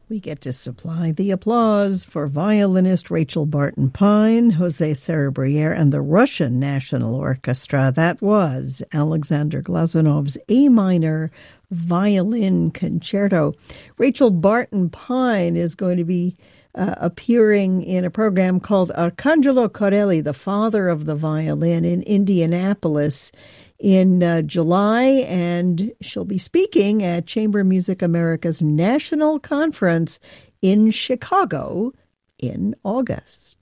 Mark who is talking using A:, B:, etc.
A: We get to supply the applause for violinist Rachel Barton Pine, Jose Cerebriere, and the Russian National Orchestra. That was Alexander Glazunov's A minor violin concerto. Rachel Barton Pine is going to be appearing in a program called Arcangelo Corelli, the Father of the Violin, in Indianapolis in July, and she'll be speaking at Chamber Music America's National Conference in Chicago in August.